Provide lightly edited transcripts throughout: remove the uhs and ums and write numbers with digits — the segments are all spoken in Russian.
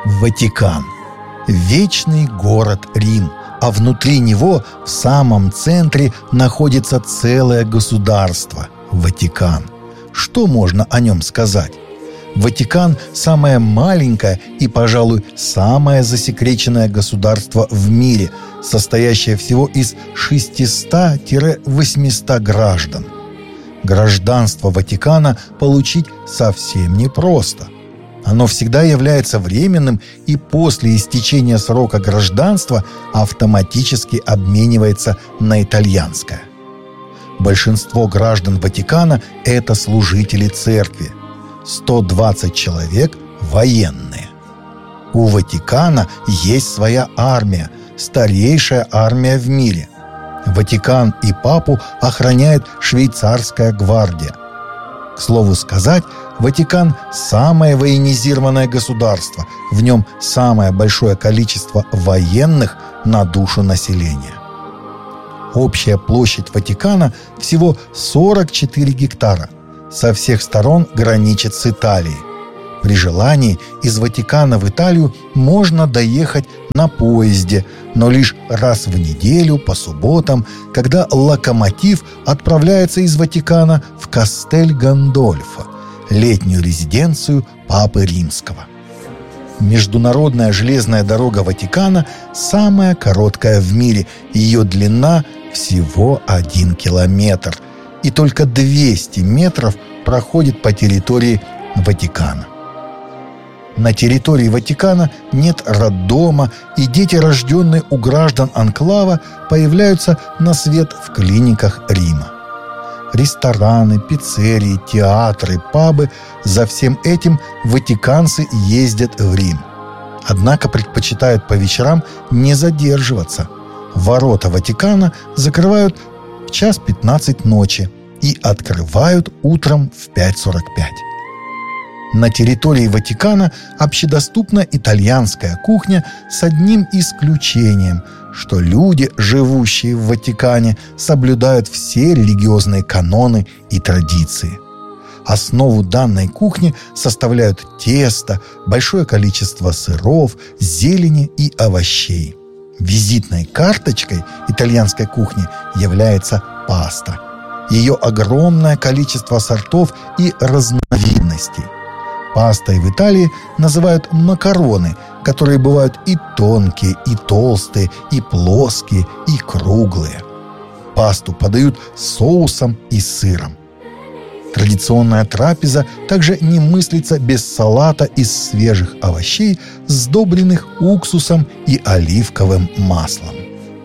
Ватикан. Вечный город Рим, а внутри него, в самом центре, находится целое государство – Ватикан. Что можно о нем сказать? Ватикан – самое маленькое и, пожалуй, самое засекреченное государство в мире, состоящее всего из 600-800 граждан. Гражданство Ватикана получить совсем непросто. Оно всегда является временным и после истечения срока гражданства автоматически обменивается на итальянское. Большинство граждан Ватикана – это служители церкви. 120 человек – военные. У Ватикана есть своя армия, старейшая армия в мире. Ватикан и папу охраняет швейцарская гвардия. К слову сказать, Ватикан – самое военизированное государство. В нем самое большое количество военных на душу населения. Общая площадь Ватикана всего 44 гектара. Со всех сторон граничит с Италией. При желании из Ватикана в Италию можно доехать на поезде, но лишь раз в неделю по субботам, когда локомотив отправляется из Ватикана в Кастель-Гандольфо, летнюю резиденцию Папы Римского. Международная железная дорога Ватикана самая короткая в мире. Ее длина всего 1 километр. И только 200 метров проходит по территории Ватикана. На территории Ватикана нет роддома, и дети, рожденные у граждан анклава, появляются на свет в клиниках Рима. Рестораны, пиццерии, театры, пабы – за всем этим ватиканцы ездят в Рим. Однако предпочитают по вечерам не задерживаться. Ворота Ватикана закрывают в 1:15 ночи и открывают утром в 5:45. На территории Ватикана общедоступна итальянская кухня с одним исключением, что люди, живущие в Ватикане, соблюдают все религиозные каноны и традиции. Основу данной кухни составляют тесто, большое количество сыров, зелени и овощей. Визитной карточкой итальянской кухни является паста. Ее огромное количество сортов и разновидностей. Пастой в Италии называют макароны, которые бывают и тонкие, и толстые, и плоские, и круглые. Пасту подают с соусом и сыром. Традиционная трапеза также не мыслится без салата из свежих овощей, сдобренных уксусом и оливковым маслом.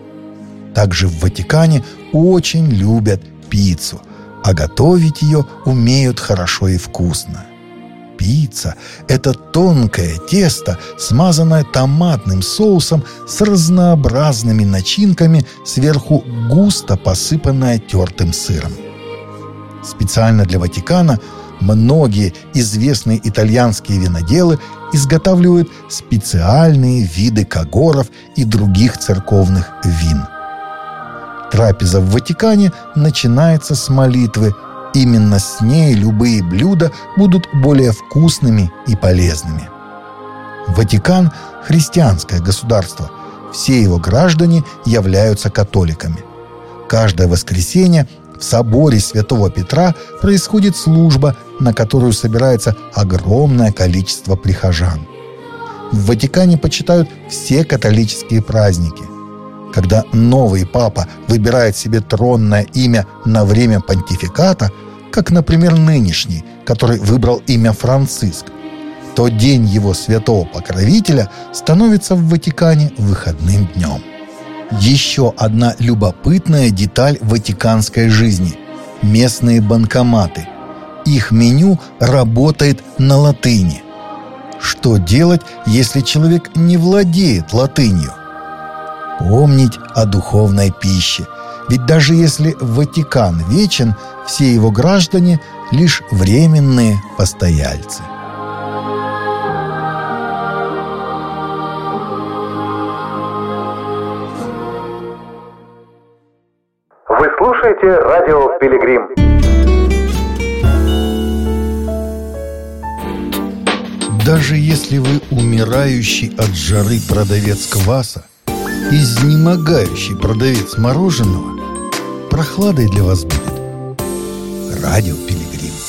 Также в Ватикане очень любят пиццу, а готовить ее умеют хорошо и вкусно. Пицца – это тонкое тесто, смазанное томатным соусом с разнообразными начинками, сверху густо посыпанное тертым сыром. Специально для Ватикана многие известные итальянские виноделы изготавливают специальные виды когоров и других церковных вин. Трапеза в Ватикане начинается с молитвы. Именно с ней любые блюда будут более вкусными и полезными. Ватикан – христианское государство. Все его граждане являются католиками. Каждое воскресенье в соборе Святого Петра происходит служба, на которую собирается огромное количество прихожан. В Ватикане почитают все католические праздники. Когда новый папа выбирает себе тронное имя на время понтификата, как, например, нынешний, который выбрал имя Франциск, то день его святого покровителя становится в Ватикане выходным днем. Еще одна любопытная деталь ватиканской жизни – местные банкоматы. Их меню работает на латыни. Что делать, если человек не владеет латынью? Помнить о духовной пище. Ведь даже если Ватикан вечен, все его граждане – лишь временные постояльцы. Вы слушаете радио «Пилигрим». Даже если вы умирающий от жары продавец кваса, изнемогающий продавец мороженого, прохладой для вас будет радио «Пилигрим».